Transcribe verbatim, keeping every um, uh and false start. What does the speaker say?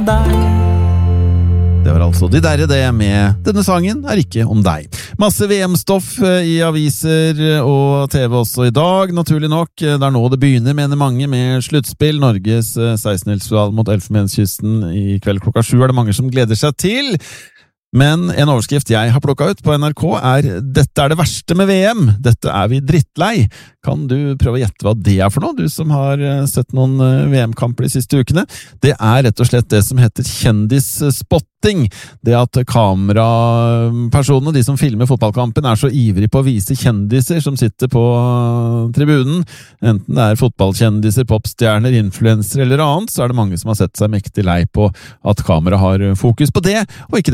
om deg. Det var altså de derre det med denne sangen er ikke om deg. Masse V M-stoff i aviser og T V også i dag, naturlig nok. Det er nå det begynner, mener mange, med sluttspill. Norges seksten-delsfinale mot Elfenbenskysten i kveld klokka sju er det mange som gleder seg til. Men en overskrift jeg har plukket ut på N R K er «Dette er det verste med V M. Dette er vi drittlei». Kan du prøve å gjette hva det er for noe, du som har sett noen V M-kamper de siste ukene? Det er rett og slett det som heter kjendisspotting. Det at kamerapersonene, de som filmer fotballkampen, er så ivrig på å vise kjendiser som sitter på tribunen. Enten det er fotballkjendiser, popstjerner, influencer eller annet, så er det mange som har sett seg mektig lei på at kamera har fokus på det, og ikke